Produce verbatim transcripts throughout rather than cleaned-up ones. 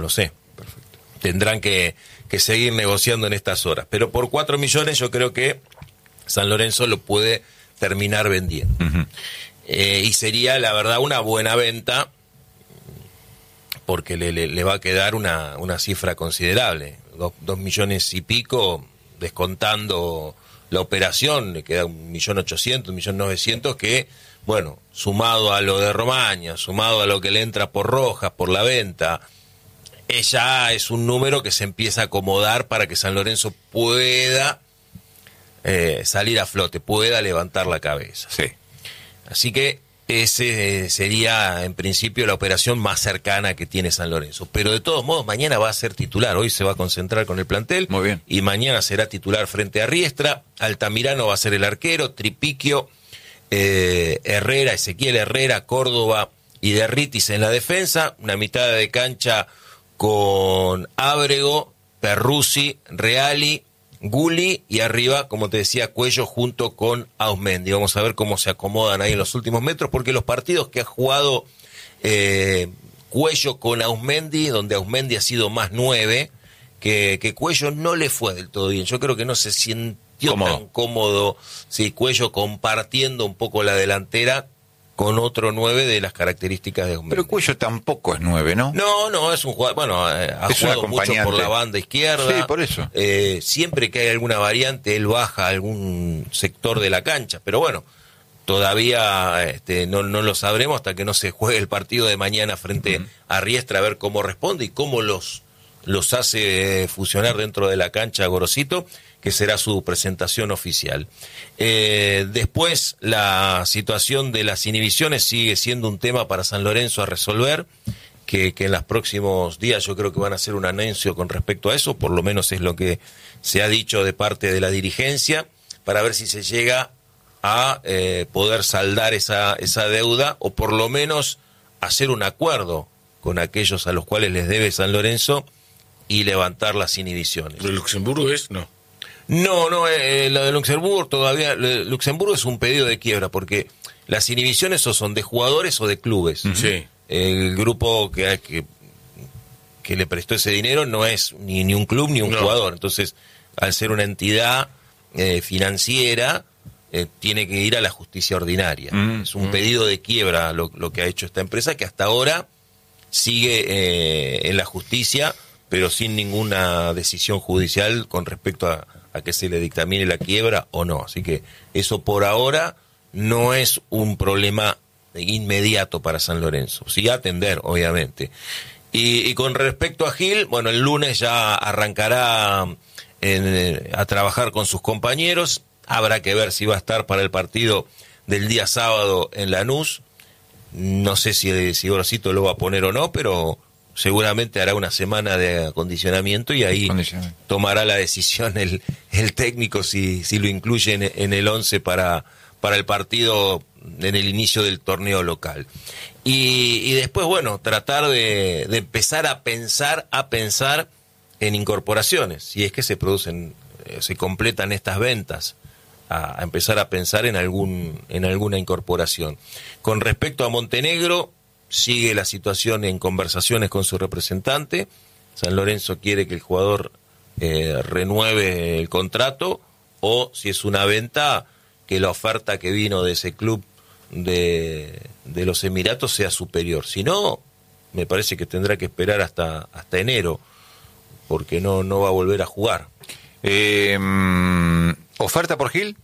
lo sé. Perfecto. Tendrán que, que seguir negociando en estas horas. Pero por cuatro millones yo creo que San Lorenzo lo puede terminar vendiendo. Uh-huh. Eh, y sería, la verdad, una buena venta, porque le, le, le va a quedar una, una cifra considerable. Dos, dos millones y pico, descontando la operación, le queda un millón ochocientos, un millón novecientos, que, bueno, sumado a lo de Romaña, sumado a lo que le entra por Rojas, por la venta, ya es un número que se empieza a acomodar para que San Lorenzo pueda eh, salir a flote, pueda levantar la cabeza. Sí. Así que ese sería en principio la operación más cercana que tiene San Lorenzo. Pero de todos modos, mañana va a ser titular. Hoy se va a concentrar con el plantel. Muy bien. Y mañana será titular frente a Riestra. Altamirano va a ser el arquero. Tripiquio, eh, Herrera, Ezequiel Herrera, Córdoba y Derritis en la defensa. Una mitad de cancha con Ábrego, Perruzzi, Reali, Gulli, y arriba, como te decía, Cuello junto con Ausmendi. Vamos a ver cómo se acomodan ahí en los últimos metros, porque los partidos que ha jugado eh, Cuello con Ausmendi, donde Ausmendi ha sido más nueve, que, que Cuello no le fue del todo bien. Yo creo que no se sintió cómodo. tan cómodo, sí, Cuello compartiendo un poco la delantera con otro nueve de las características de Ausmendi. Pero Cuello tampoco es nueve, ¿no? No, no, es un jugador, bueno, eh, ha es jugado mucho por la banda izquierda. Sí, por eso. Eh, siempre que hay alguna variante, él baja a algún sector de la cancha, pero bueno, todavía este, no, no lo sabremos hasta que no se juegue el partido de mañana frente uh-huh. a Riestra, a ver cómo responde y cómo los, los hace fusionar dentro de la cancha Gorosito, que será su presentación oficial. Eh, después, la situación de las inhibiciones sigue siendo un tema para San Lorenzo a resolver, que, que en los próximos días yo creo que van a hacer un anuncio con respecto a eso, por lo menos es lo que se ha dicho de parte de la dirigencia, para ver si se llega a eh, poder saldar esa, esa deuda, o por lo menos hacer un acuerdo con aquellos a los cuales les debe San Lorenzo y levantar las inhibiciones. ¿Lo de Luxemburgo es? No. No, no, eh, lo de Luxemburgo todavía, Luxemburgo es un pedido de quiebra, porque las inhibiciones o son de jugadores o de clubes. Sí. El grupo que, que, que le prestó ese dinero no es ni, ni un club ni un no. jugador, entonces al ser una entidad eh, financiera eh, tiene que ir a la justicia ordinaria. Mm, es un mm. pedido de quiebra lo, lo que ha hecho esta empresa, que hasta ahora sigue eh, en la justicia, pero sin ninguna decisión judicial con respecto a a que se le dictamine la quiebra o no. Así que eso por ahora no es un problema inmediato para San Lorenzo. Sí atender, obviamente. Y, y con respecto a Gil, bueno, el lunes ya arrancará en, a trabajar con sus compañeros. Habrá que ver si va a estar para el partido del día sábado en Lanús. No sé si, si Gorosito lo va a poner o no, pero seguramente hará una semana de acondicionamiento y ahí tomará la decisión el, el técnico si, si lo incluye en, en el once para, para el partido en el inicio del torneo local. Y, y después, bueno, tratar de, de empezar a pensar, a pensar en incorporaciones, si es que se producen, se completan estas ventas, a, a empezar a pensar en algún, en alguna incorporación. Con respecto a Montenegro, sigue la situación en conversaciones con su representante. San Lorenzo quiere que el jugador eh, renueve el contrato, o si es una venta, que la oferta que vino de ese club de, de los Emiratos sea superior. Si no, me parece que tendrá que esperar hasta, hasta enero, porque no, no va a volver a jugar. Eh, ¿Oferta por Gil?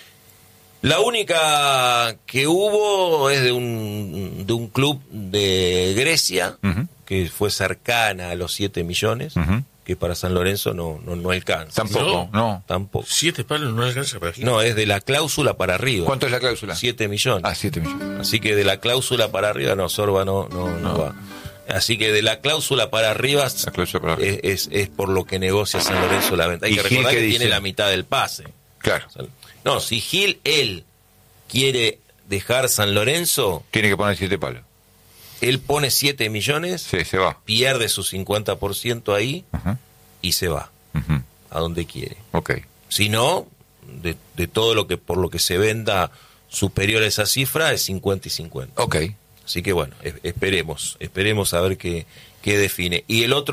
La única que hubo es de un de un club de Grecia, uh-huh. que fue cercana a los siete millones, uh-huh. que para San Lorenzo no no, no alcanza. Tampoco, no. no. Tampoco. ¿Siete palos no alcanza para Gil? No, es de la cláusula para arriba. ¿Cuánto es la cláusula? Siete millones. Ah, siete millones. Así que de la cláusula para arriba, no, Sorba no, no, no, no va. Así que de la cláusula para arriba, la cláusula para arriba. Es, es, es por lo que negocia San Lorenzo la venta. Hay que recordar que dice? tiene la mitad del pase. Claro. O sea, no, si Gil, él quiere dejar San Lorenzo, tiene que poner siete palos. Él pone siete millones, sí, se va. Pierde su cincuenta por ciento ahí, uh-huh. y se va uh-huh. a donde quiere. Okay. Si no, de, de todo lo que por lo que se venda superior a esa cifra es cincuenta y cincuenta. Okay. Así que bueno, esperemos, esperemos a ver qué, qué define. Y el otro